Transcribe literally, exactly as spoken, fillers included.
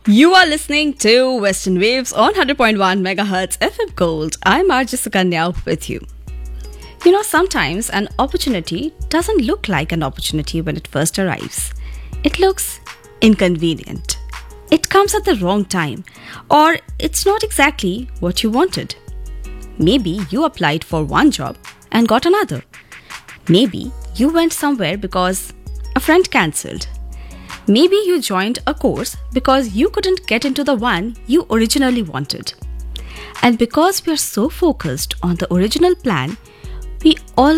You are listening to Western Waves on one hundred point one megahertz F M Gold. I'm Arjun Sukanya with you. You know, sometimes an opportunity doesn't look like an opportunity when it first arrives. It looks inconvenient. It comes at the wrong time, or it's not exactly what you wanted. Maybe you applied for one job and got another. Maybe you went somewhere because a friend cancelled. Maybe you joined a course because you couldn't get into the one you originally wanted. And because we are so focused on the original plan, we all